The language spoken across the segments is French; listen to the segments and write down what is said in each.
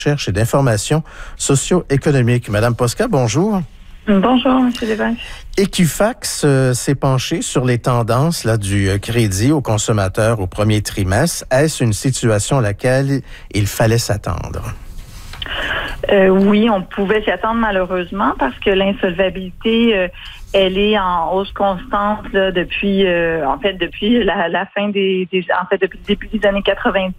recherche et d'information socio-économique. Madame Posca, bonjour. Bonjour, M. Desvaches. Equifax s'est penché sur les tendances du crédit aux consommateurs au premier trimestre. Est-ce une situation à laquelle il fallait s'attendre? Oui, on pouvait s'y attendre malheureusement parce que l'insolvabilité, elle est en hausse constante là, depuis la fin depuis le début des années 90.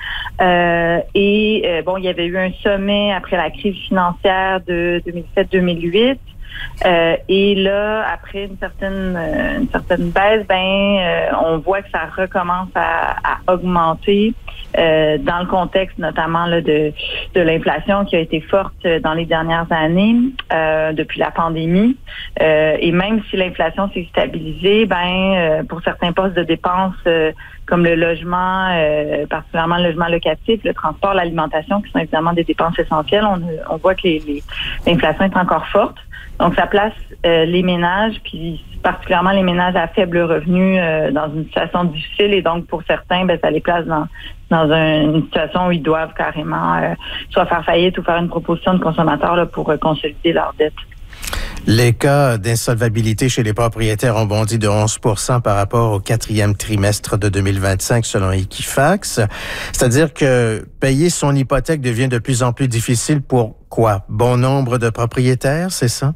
Bon, il y avait eu un sommet après la crise financière de 2007-2008. Et là, après une certaine baisse, on voit que ça recommence à augmenter dans le contexte notamment là, de l'inflation qui a été forte dans les dernières années depuis la pandémie. Et même si l'inflation s'est stabilisée, pour certains postes de dépenses comme le logement, particulièrement le logement locatif, le transport, l'alimentation, qui sont évidemment des dépenses essentielles, on voit que l'inflation est encore forte. Donc, ça place les ménages, puis particulièrement les ménages à faible revenu, dans une situation difficile. Et donc, pour certains, ça les place dans une situation où ils doivent carrément soit faire faillite ou faire une proposition de consommateur là, pour consolider leur dette. Les cas d'insolvabilité chez les propriétaires ont bondi de 11 % par rapport au quatrième trimestre de 2025 selon Equifax. C'est-à-dire que payer son hypothèque devient de plus en plus difficile pour quoi? Bon nombre de propriétaires, c'est ça?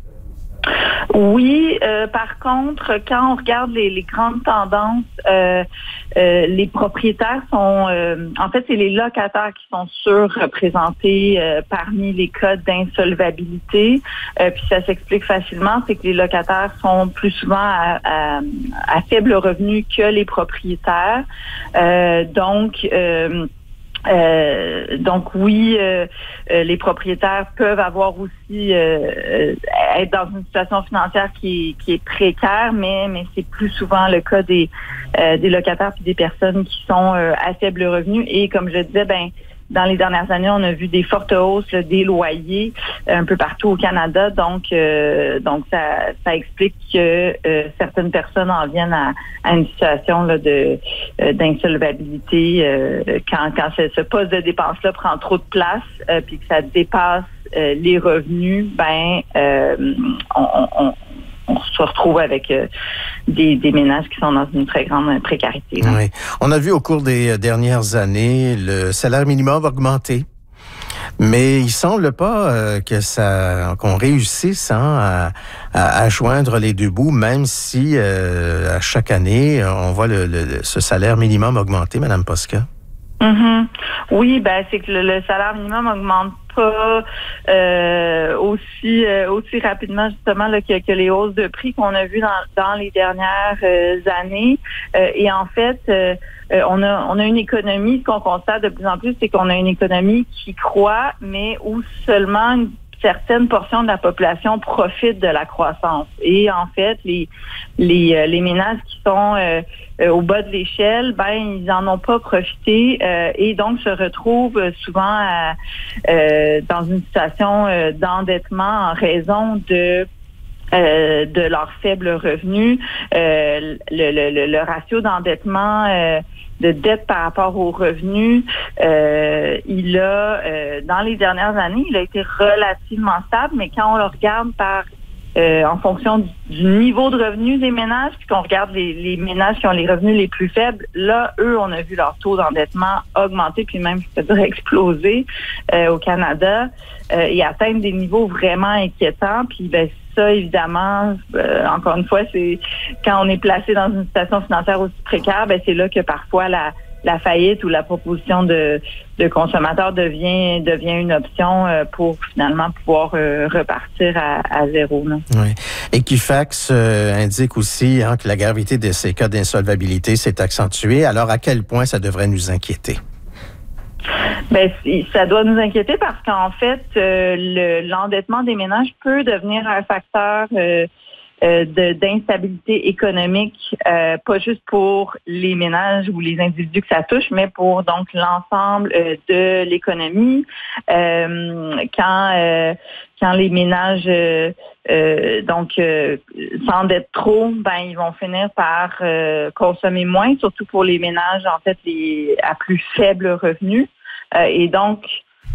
Oui, par contre, quand on regarde les grandes tendances, les propriétaires sont, en fait, c'est les locataires qui sont surreprésentés parmi les cas d'insolvabilité. Puis ça s'explique facilement, c'est que les locataires sont plus souvent à faible revenu que les propriétaires. Donc oui, les propriétaires peuvent avoir aussi être dans une situation financière qui est précaire, mais c'est plus souvent le cas des locataires puis des personnes qui sont à faible revenu. Et comme je le disais, dans les dernières années, on a vu des fortes hausses là, des loyers un peu partout au Canada. Donc ça explique que certaines personnes en viennent à une situation là, d'insolvabilité quand ce poste de dépense-là prend trop de place puis que ça dépasse les revenus. On se retrouve avec des ménages qui sont dans une très grande précarité. Là. Oui. On a vu au cours des dernières années le salaire minimum augmenter. Mais il semble pas qu'on réussisse à joindre les deux bouts, même si à chaque année, on voit ce salaire minimum augmenter, Mme Posca. Mm-hmm. Oui, c'est que le salaire minimum augmente pas aussi rapidement justement là, que les hausses de prix qu'on a vues dans les dernières années. Et en fait, on a une économie, ce qu'on constate de plus en plus, c'est qu'on a une économie qui croît, mais où seulement une certaine portion de la population profite de la croissance. Et en fait, les ménages qui sont au bas de l'échelle, ils en ont pas profité et donc se retrouvent souvent dans une situation d'endettement en raison de leur faible revenu. Le ratio d'endettement de dette par rapport aux revenus, il a dans les dernières années, il a été relativement stable, mais quand on le regarde en fonction du niveau de revenus des ménages, puis qu'on regarde les ménages qui ont les revenus les plus faibles, là, eux, on a vu leur taux d'endettement augmenter, puis même, je peux dire, exploser au Canada et atteindre des niveaux vraiment inquiétants. Puis, ça, évidemment, encore une fois, c'est quand on est placé dans une situation financière aussi précaire, c'est là que parfois la faillite ou la proposition de consommateur devient une option pour finalement pouvoir repartir à zéro. Là. Oui. Equifax indique aussi que la gravité de ces cas d'insolvabilité s'est accentuée. Alors, à quel point ça devrait nous inquiéter? Ça doit nous inquiéter parce qu'en fait, l'endettement des ménages peut devenir un facteur d'instabilité économique, pas juste pour les ménages ou les individus que ça touche, mais pour donc l'ensemble de l'économie. Quand les ménages s'endettent trop, ils vont finir par consommer moins, surtout pour les ménages en fait à plus faible revenu. Et donc,